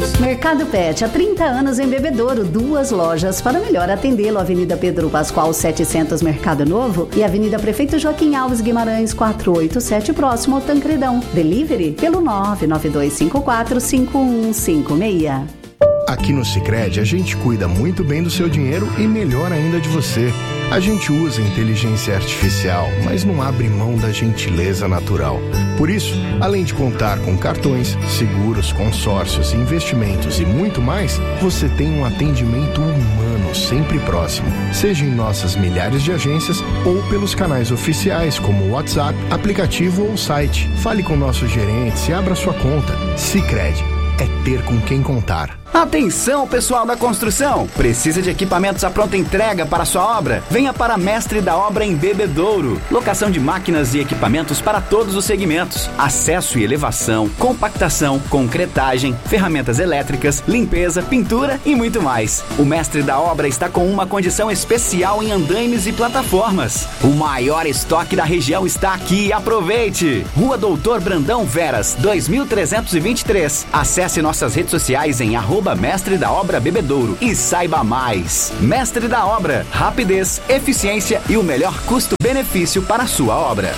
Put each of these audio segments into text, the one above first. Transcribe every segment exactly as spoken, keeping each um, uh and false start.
Mercado Pet, há trinta anos em Bebedouro, duas lojas para melhor atendê-lo. Avenida Pedro Pascoal setecentos, Mercado Novo, e Avenida Prefeito Joaquim Alves Guimarães quatrocentos e oitenta e sete, próximo ao Tancredão. Delivery pelo nove nove dois cinco quatro cinco um cinco seis. Aqui no Sicredi a gente cuida muito bem do seu dinheiro e melhor ainda de você. A gente usa inteligência artificial, mas não abre mão da gentileza natural. Por isso, além de contar com cartões, seguros, consórcios, investimentos e muito mais, você tem um atendimento humano sempre próximo. Seja em nossas milhares de agências ou pelos canais oficiais como o WhatsApp, aplicativo ou site. Fale com nossos gerentes e abra sua conta. Sicredi é ter com quem contar. Atenção, pessoal da construção! Precisa de equipamentos à pronta entrega para sua obra? Venha para Mestre da Obra em Bebedouro. Locação de máquinas e equipamentos para todos os segmentos. Acesso e elevação, compactação, concretagem, ferramentas elétricas, limpeza, pintura e muito mais. O Mestre da Obra está com uma condição especial em andaimes e plataformas. O maior estoque da região está aqui. Aproveite! Rua Doutor Brandão Veras, dois mil trezentos e vinte e três. Acesse nossas redes sociais em arroba Mestre da Obra Bebedouro e saiba mais. Mestre da Obra, rapidez, eficiência e o melhor custo-benefício para a sua obra.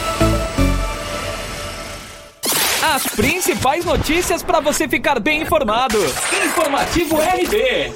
As principais notícias para você ficar bem informado. Informativo R B.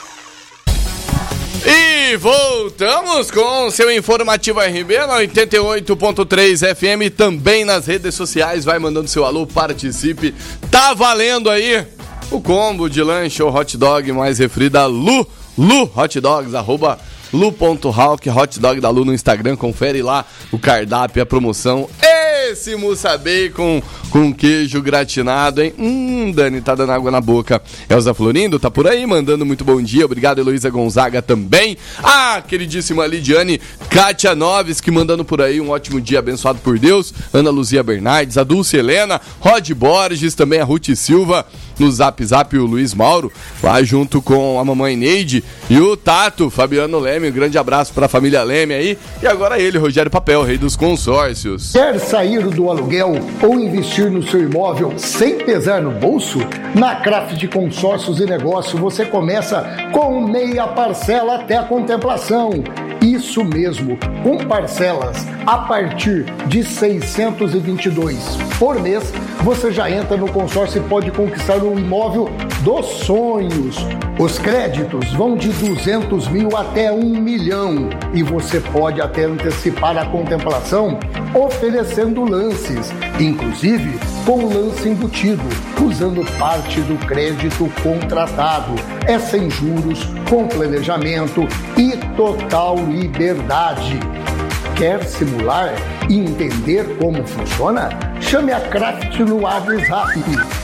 E voltamos com seu Informativo R B na oitenta e oito ponto três F M, também nas redes sociais. Vai mandando seu alô, participe. Tá valendo aí o combo de lanche ou hot dog mais refri da Lu, Lu Hot Dogs, arroba lu.hawk, hot dog da Lu no Instagram. Confere lá o cardápio e a promoção. Esse mousse bacon com queijo gratinado, hein? Hum, Dani, tá dando água na boca. Elza Florindo tá por aí, mandando muito bom dia. Obrigado, Heloísa Gonzaga também. Ah, queridíssima Lidiane Kátia Noves, que mandando por aí um ótimo dia abençoado por Deus. Ana Luzia Bernardes, a Dulce Helena, Rod Borges, também a Ruth Silva no Zap Zap, o Luiz Mauro, lá junto com a mamãe Neide e o Tato, Fabiano Leme. Um grande abraço pra família Leme aí. E agora ele, Rogério Papel, rei dos consórcios. Quer sair do aluguel ou investir no seu imóvel sem pesar no bolso? Na Craft Consórcios e Negócio você começa com meia parcela até a contemplação. Isso mesmo, com parcelas a partir de seiscentos e vinte e dois por mês, você já entra no consórcio e pode conquistar um imóvel dos sonhos. Os créditos vão de duzentos mil até um milhão e você pode até antecipar a contemplação oferecendo lances, inclusive com lance embutido, usando parte do crédito contratado. É sem juros, com planejamento e total liberdade. Quer simular e entender como funciona? Chame a Craft no WhatsApp.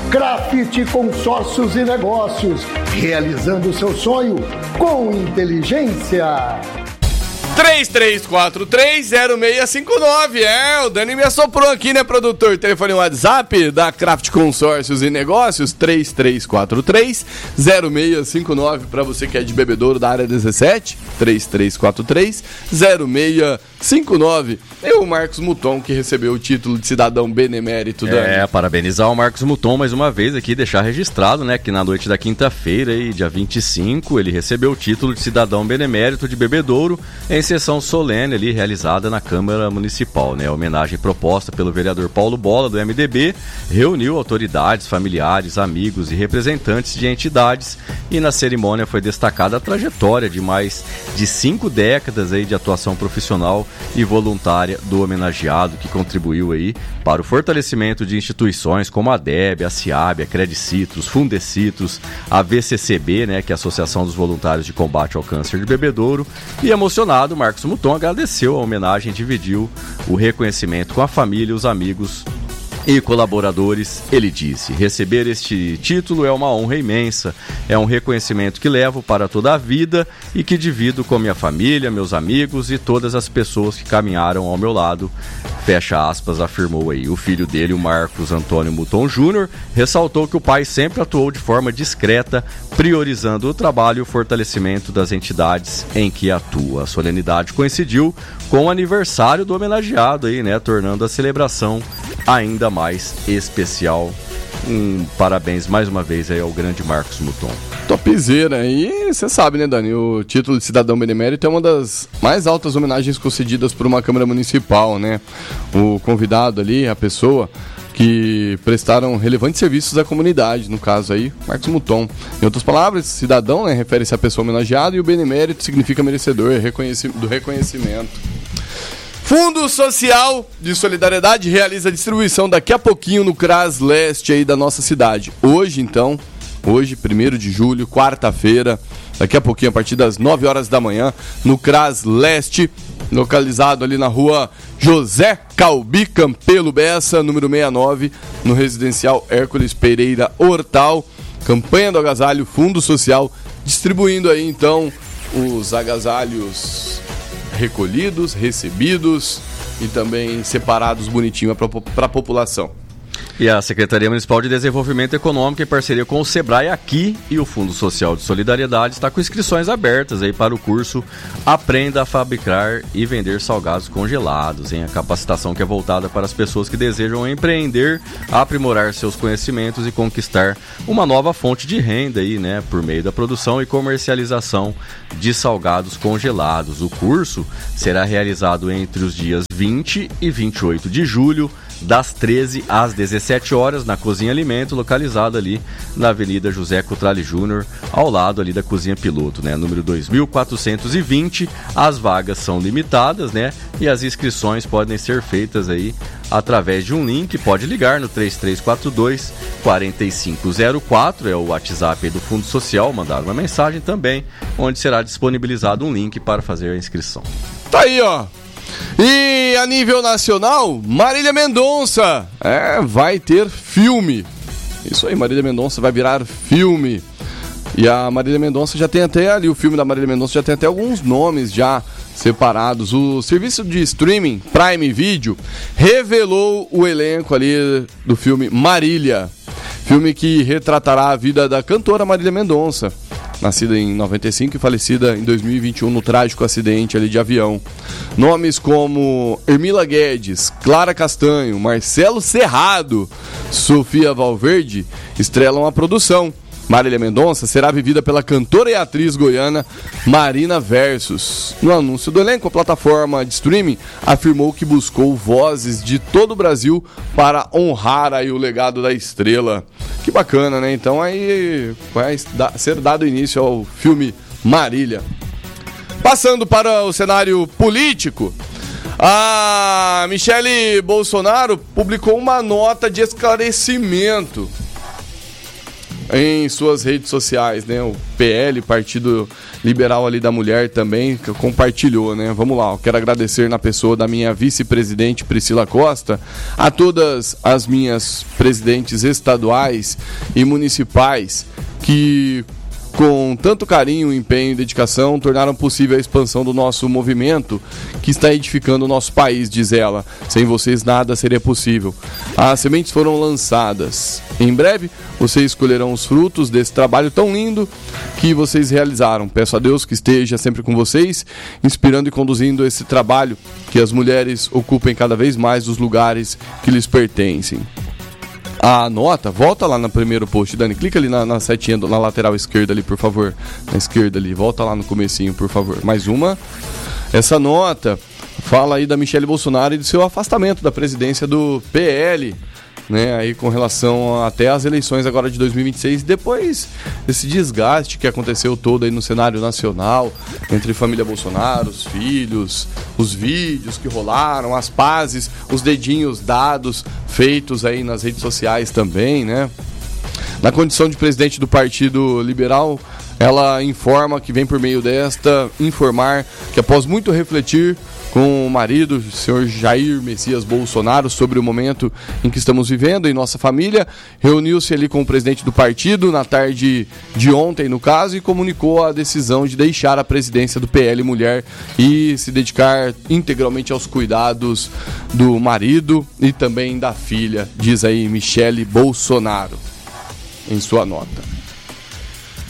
Craft Consórcios e Negócios, realizando seu sonho com inteligência. três três quatro três zero seis cinco nove. É, o Dani me assoprou aqui, né, produtor? Telefone WhatsApp da Craft Consórcios e Negócios, três três quatro três zero seis cinco nove, para você que é de Bebedouro da área dezessete, três três quatro três zero seis cinco nove. É o Marcos Muton que recebeu o título de cidadão benemérito, Dani. É, parabenizar o Marcos Muton mais uma vez aqui, deixar registrado, né, que na noite da quinta-feira, aí, dia vinte e cinco, ele recebeu o título de cidadão benemérito de Bebedouro em sessão solene ali realizada na Câmara Municipal, né? A homenagem proposta pelo vereador Paulo Bola, do M D B, reuniu autoridades, familiares, amigos e representantes de entidades, e na cerimônia foi destacada a trajetória de mais de cinco décadas aí de atuação profissional e voluntária do homenageado, que contribuiu aí para o fortalecimento de instituições como a D E B, a CIAB, a Credicitrus, Fundecitrus, a V C C B, né, que é a Associação dos Voluntários de Combate ao Câncer de Bebedouro. E emocionado, Marcos Muton agradeceu a homenagem e dividiu o reconhecimento com a família, os amigos e colaboradores. Ele disse: receber este título é uma honra imensa, é um reconhecimento que levo para toda a vida e que divido com minha família, meus amigos e todas as pessoas que caminharam ao meu lado, fecha aspas, afirmou aí. O filho dele, o Marcos Antônio Muton Júnior, ressaltou que o pai sempre atuou de forma discreta, priorizando o trabalho e o fortalecimento das entidades em que atua. A solenidade coincidiu com o aniversário do homenageado aí, né, tornando a celebração ainda mais especial Um parabéns mais uma vez aí ao grande Marcos Mouton. Topzera. E você sabe, né, Dani? O título de cidadão benemérito é uma das mais altas homenagens concedidas por uma Câmara Municipal, né? O convidado ali, a pessoa que prestaram relevantes serviços à comunidade, no caso aí, Marcos Mouton. Em outras palavras, cidadão, né, refere-se à pessoa homenageada, e o benemérito significa merecedor reconheci- do reconhecimento. Fundo Social de Solidariedade realiza a distribuição daqui a pouquinho no CRAS Leste aí da nossa cidade. Hoje, então, hoje, primeiro de julho, quarta-feira, daqui a pouquinho, a partir das nove horas da manhã, no CRAS Leste, localizado ali na rua José Calbi Campelo Bessa, número sessenta e nove, no residencial Hércules Pereira Hortal. Campanha do agasalho, Fundo Social, distribuindo aí então os agasalhos recolhidos, recebidos e também separados bonitinho para a população. E a Secretaria Municipal de Desenvolvimento Econômico, em parceria com o Sebrae aqui e o Fundo Social de Solidariedade, está com inscrições abertas aí para o curso Aprenda a Fabricar e Vender Salgados Congelados, hein? A capacitação que é voltada para as pessoas que desejam empreender, aprimorar seus conhecimentos e conquistar uma nova fonte de renda aí, né, por meio da produção e comercialização de salgados congelados. O curso será realizado entre os dias vinte e vinte e oito de julho, das treze às dezessete horas, na Cozinha Alimento, localizada ali na Avenida José Cutrale Júnior, ao lado ali da Cozinha Piloto, né? Número dois mil quatrocentos e vinte. As vagas são limitadas, né? E as inscrições podem ser feitas aí através de um link. Pode ligar no três três quatro dois, quatro cinco zero quatro, é o WhatsApp do Fundo Social, mandar uma mensagem também, onde será disponibilizado um link para fazer a inscrição. Tá aí, ó. E a nível nacional, Marília Mendonça é, vai ter filme. Isso aí, Marília Mendonça vai virar filme. E a Marília Mendonça já tem até ali, o filme da Marília Mendonça já tem até alguns nomes já separados. O serviço de streaming Prime Video revelou o elenco ali do filme Marília. Filme que retratará a vida da cantora Marília Mendonça, nascida em noventa e cinco e falecida em dois mil e vinte e um no trágico acidente ali de avião. Nomes como Ermila Guedes, Clara Castanho, Marcelo Serrado, Sofia Valverde estrelam a produção. Marília Mendonça será vivida pela cantora e atriz goiana Marina Versus. No anúncio do elenco, a plataforma de streaming afirmou que buscou vozes de todo o Brasil para honrar aí o legado da estrela. Que bacana, né? Então aí vai ser dado início ao filme Marília. Passando para o cenário político, a Michele Bolsonaro publicou uma nota de esclarecimento em suas redes sociais, né? O P L, Partido Liberal ali da Mulher, também compartilhou, né? Vamos lá, eu quero agradecer na pessoa da minha vice-presidente Priscila Costa, a todas as minhas presidentes estaduais e municipais que, com tanto carinho, empenho e dedicação, tornaram possível a expansão do nosso movimento que está edificando o nosso país, diz ela. Sem vocês nada seria possível. As sementes foram lançadas. Em breve, vocês colherão os frutos desse trabalho tão lindo que vocês realizaram. Peço a Deus que esteja sempre com vocês, inspirando e conduzindo esse trabalho, que as mulheres ocupem cada vez mais os lugares que lhes pertencem. A nota, volta lá no primeiro post, Dani, clica ali na, na setinha, na lateral esquerda ali, por favor, na esquerda ali, volta lá no comecinho, por favor, mais uma. Essa nota fala aí da Michele Bolsonaro e do seu afastamento da presidência do P L, né, aí com relação até às eleições agora de dois mil e vinte e seis, depois desse desgaste que aconteceu todo aí no cenário nacional, entre família Bolsonaro, os filhos, os vídeos que rolaram, as pazes, os dedinhos dados, feitos aí nas redes sociais também, né? Na condição de presidente do Partido Liberal, ela informa que vem por meio desta informar que após muito refletir com o marido, o senhor Jair Messias Bolsonaro, sobre o momento em que estamos vivendo em nossa família, reuniu-se ali com o presidente do partido na tarde de ontem, no caso, e comunicou a decisão de deixar a presidência do P L Mulher e se dedicar integralmente aos cuidados do marido e também da filha, diz aí Michele Bolsonaro em sua nota.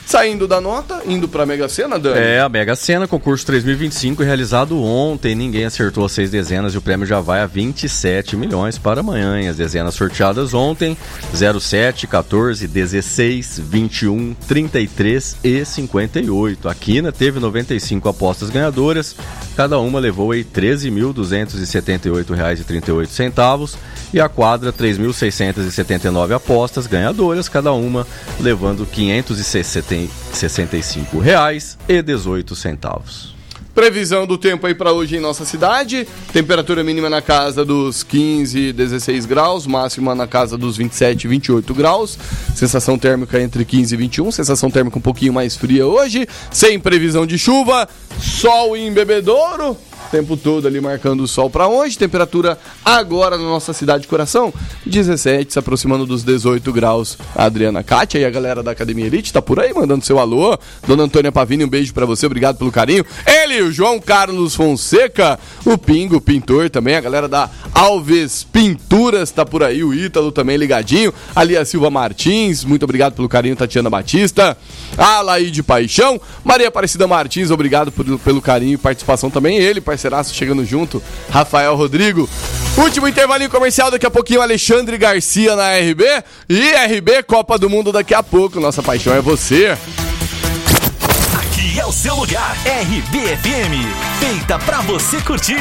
Saindo da nota, indo pra Mega Sena, Dani? É, a Mega Sena, concurso três mil e vinte e cinco, realizado ontem. Ninguém acertou as seis dezenas e o prêmio já vai a vinte e sete milhões para amanhã. E as dezenas sorteadas ontem: zero sete, quatorze, dezesseis, vinte e um, trinta e três e cinquenta e oito. A Quina teve noventa e cinco apostas ganhadoras, cada uma levou aí treze mil duzentos e setenta e oito reais e trinta e oito centavos. E a quadra, três mil seiscentos e setenta e nove apostas ganhadoras, cada uma levando quinhentos e sessenta e cinco reais e dezoito centavos. Previsão do tempo aí para hoje em nossa cidade: temperatura mínima na casa dos quinze, dezesseis graus, máxima na casa dos vinte e sete, vinte e oito graus, sensação térmica entre quinze e vinte e um, sensação térmica um pouquinho mais fria hoje, sem previsão de chuva, sol em Bebedouro, tempo todo ali marcando o sol para hoje. Temperatura agora na nossa cidade de coração, dezessete, se aproximando dos dezoito graus. A Adriana Kátia e a galera da Academia Elite tá por aí mandando seu alô. Dona Antônia Pavini, um beijo para você, obrigado pelo carinho. Ele, o João Carlos Fonseca, o Pingo, o pintor também, a galera da Alves Pinturas tá por aí, o Ítalo também ligadinho, ali a Silva Martins, muito obrigado pelo carinho, Tatiana Batista, a Laíde Paixão, Maria Aparecida Martins, obrigado por, pelo carinho e participação também, ele, parceiraço, chegando junto, Rafael Rodrigo. Último intervalinho comercial, daqui a pouquinho Alexandre Garcia na R B, e R B Copa do Mundo daqui a pouco, nossa paixão é você. Aqui é o seu lugar, R B F M, feita pra você curtir.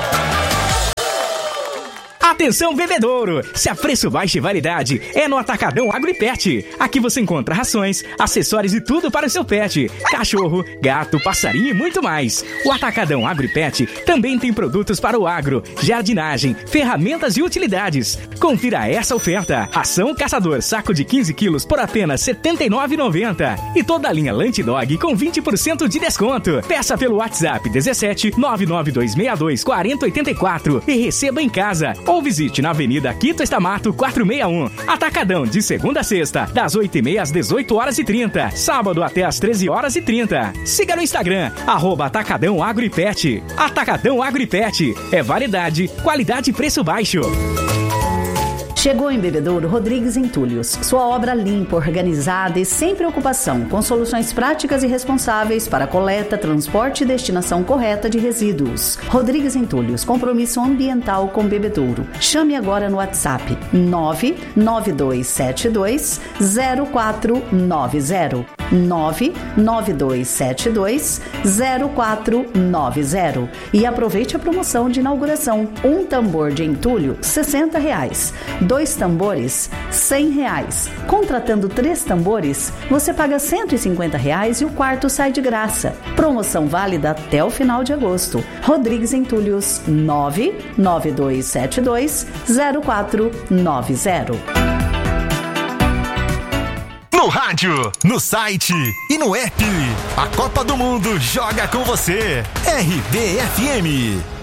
Atenção, bebedouro! Se a preço baixo e variedade é no Atacadão Agro e Pet. Aqui você encontra rações, acessórios e tudo para o seu pet. Cachorro, gato, passarinho e muito mais. O Atacadão Agro e Pet também tem produtos para o agro, jardinagem, ferramentas e utilidades. Confira essa oferta. Ração Caçador, saco de quinze quilos por apenas setenta e nove reais e noventa centavos. E toda a linha Lunch Dog com vinte por cento de desconto. Peça pelo WhatsApp dezessete, nove nove dois seis dois, quatro zero oito quatro e receba em casa. Ou visite na Avenida Quito Estamato quatrocentos e sessenta e um. Atacadão de segunda a sexta, das oito e meia às dezoito horas e trinta. Sábado até às treze horas e trinta. Siga no Instagram, arroba Atacadão Agro e Pet. Atacadão Agro e Pet. É variedade, qualidade e preço baixo. Chegou em Bebedouro Rodrigues Entulhos, sua obra limpa, organizada e sem preocupação, com soluções práticas e responsáveis para coleta, transporte e destinação correta de resíduos. Rodrigues Entulhos, compromisso ambiental com Bebedouro. Chame agora no WhatsApp nove nove dois sete dois zero quatro nove zero. nove nove dois sete dois zero quatro nove zero e aproveite a promoção de inauguração. Um tambor de entulho, sessenta reais. Dois tambores, cem reais. Contratando três tambores, você paga cento e cinquenta reais e o quarto sai de graça. Promoção válida até o final de agosto. Rodrigues Entulhos, nove nove dois sete dois zero quatro nove zero. No rádio, no site e no app. A Copa do Mundo joga com você. R B F M.